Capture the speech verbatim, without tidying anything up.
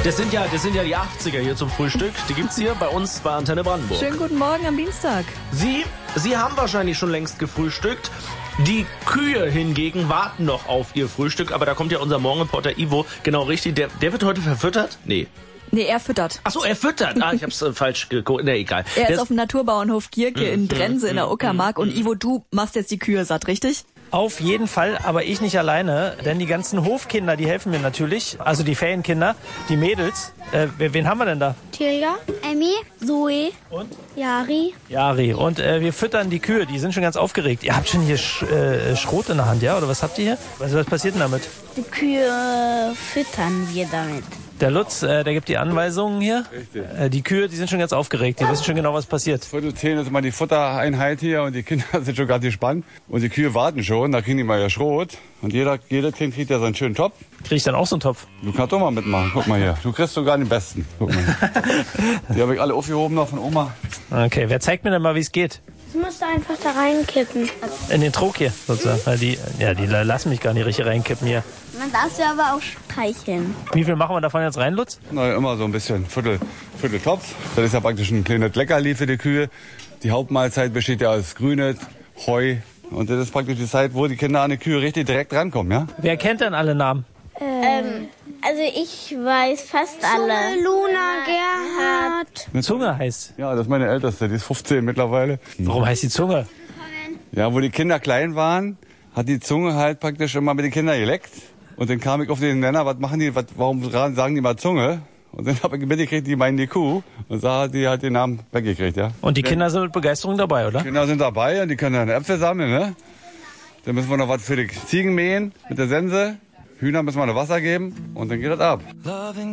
Das sind ja, das sind ja die achtziger hier zum Frühstück. Die gibt's hier bei uns bei Antenne Brandenburg. Schönen guten Morgen am Dienstag. Sie, Sie haben wahrscheinlich schon längst gefrühstückt. Die Kühe hingegen warten noch auf ihr Frühstück. Aber da kommt ja unser Morgenreporter Ivo genau richtig. Der, der wird heute verfüttert? Nee. Nee, er füttert. Ach so, er füttert. Ah, ich hab's äh, falsch geguckt. Nee, egal. Er Der ist auf dem Naturbauernhof Gierke in Drense in der Uckermark. Und Ivo, du machst jetzt die Kühe satt, richtig? Auf jeden Fall, aber ich nicht alleine, denn die ganzen Hofkinder, die helfen mir natürlich, also die Ferienkinder, die Mädels. Äh, wen haben wir denn da? Tilja, Emmy, Zoe und Jari. Jari. Und äh, wir füttern die Kühe, die sind schon ganz aufgeregt. Ihr habt schon hier Sch äh, Schrot in der Hand, ja? Oder was habt ihr hier? Was, was passiert denn damit? Die Kühe füttern wir damit. Der Lutz, äh, der gibt die Anweisungen hier. Richtig. Äh, die Kühe, die sind schon ganz aufgeregt. Die wissen schon genau, was passiert. Viertel zehn ist immer die Futtereinheit hier und die Kinder sind schon gerade gespannt. Und die Kühe warten schon, da kriegen die mal ja Schrot. Und jeder, jeder Kind kriegt ja so einen schönen Topf. Krieg ich dann auch so einen Topf? Du kannst doch mal mitmachen, guck mal hier. Du kriegst sogar den besten. Guck mal. Die habe ich alle aufgehoben noch von Oma. Okay, wer zeigt mir denn mal, wie es geht? Das musst du einfach da reinkippen. In den Trog hier, sozusagen. Weil die, ja, die lassen mich gar nicht richtig reinkippen hier. Man darf sie aber auch streicheln. Wie viel machen wir davon jetzt rein, Lutz? Na, immer so ein bisschen. Viertel, Viertel Topf. Das ist ja praktisch ein kleines Leckerli für die Kühe. Die Hauptmahlzeit besteht ja aus Grünes, Heu. Und das ist praktisch die Zeit, wo die Kinder an die Kühe richtig direkt rankommen, ja? Wer kennt denn alle Namen? Ähm, also ich weiß fast alle. Luna, Gerhard. Zunge heißt. Ja, das ist meine Älteste, die ist fünfzehn mittlerweile. Warum heißt die Zunge? Ja, wo die Kinder klein waren, hat die Zunge halt praktisch immer mit den Kindern geleckt. Und dann kam ich auf den Nenner, was machen die, was, warum sagen die mal Zunge? Und dann habe ich mitgekriegt, die meinen die Kuh. Und so hat die halt den Namen weggekriegt, ja. Und die Kinder sind mit Begeisterung dabei, oder? Die Kinder sind dabei und die können dann Äpfel sammeln, ne? Dann müssen wir noch was für die Ziegen mähen mit der Sense. Hühner müssen wir noch Wasser geben und dann geht das ab.